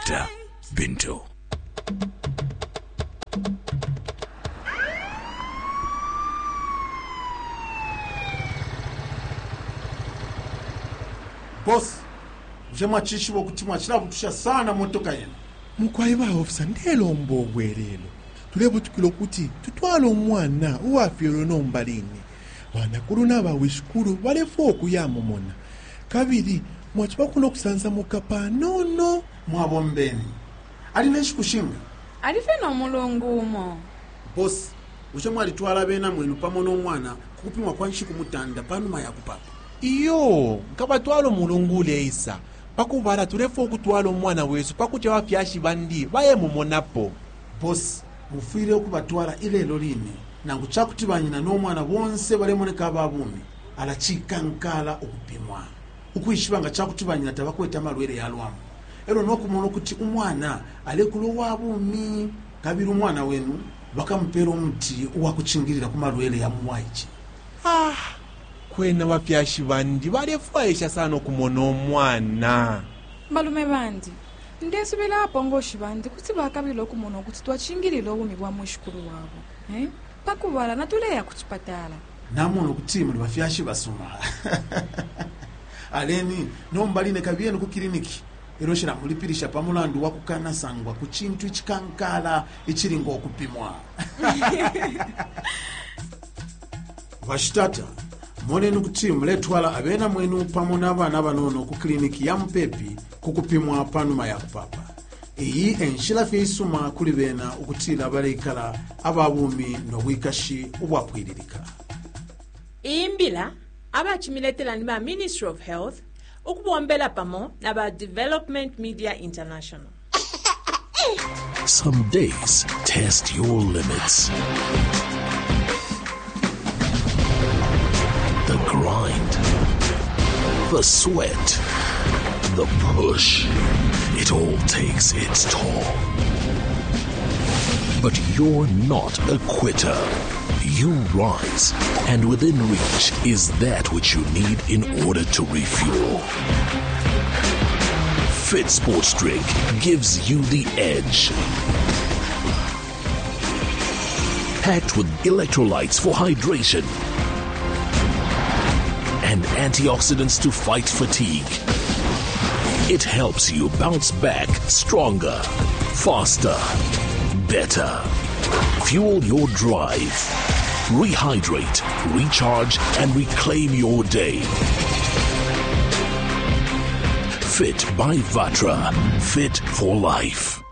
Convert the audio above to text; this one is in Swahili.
Dr. Binto. Boss, jema chishiwo kuti mwachirabu tusha sana motoka yenu. Mukwayiba ofisa ndelo mbogwerelo. Tulebutukilo kuti tutwala omwana uwafiro nombalini. Banakulu n'abawishukulu balefu okuyamomona. Kabiri mwachiba kuno kusanza mukapa nono Mwabombeni. Alina kushinga. Alifena omulungumo. Boss, ujema alitwala bena mwenu pamono omwana kupimwa kwanshi kumutanda panuma ya kupapa. iyo nkabatwala omulungule isa pakubala tulefu okutwala omwana wesu pakuti abafyashi bandi bayemumonapo. Boss, mufire okubatwala ilelo lini nangu chakuti banyina n'omwana bonse balemoneka ababumi alachikankala okupimwa ukuyishibanga chakuti banyina tabakweta malwere yalwamu ero nokumona kuti umwana alekulo wabumi kabiri umwana wenu bakampera omuti uwakuchingirira ku malwere ya muwaichi. Kwena bafyashi bandi balefu aisha sana okumona omwana. Malume bandi ndesubela apo ngoshi bandi kuti bakabila okumona ukuthi twachingirira obumi bwa mwishukulu wabo pakubala natuleya kuchipatala Namono kuti muli bafyashi basoma. Aleni nombaline kabyenu ku kiliniki eroshira mulipirisha pamulandu wakukana sangwa ku chintu chikankala ichiringo okupimwa. Vashitata monenu kuti muletwala abena mwenu pamona abana banono ku kiliniki ya Mpepi kukupimwa panuma ya kupapa. Iyi enshila feisuma kuli bena ukutila balekala ababumi nobwikashi ubwakwiririka. Imbila abachimiletela ni ba Ministry of Health ukubombela pamo na ba Development Media International. Some days test your limits. The grind, the sweat, the push. It all takes its toll. But you're not a quitter. You rise, and within reach is that which you need in order to refuel. Fit Sports Drink gives you the edge. Packed with electrolytes for hydration and antioxidants to fight fatigue. It helps you bounce back stronger, faster, better. Fuel your drive. Rehydrate, recharge, and reclaim your day. Fit by Vatra. Fit for life.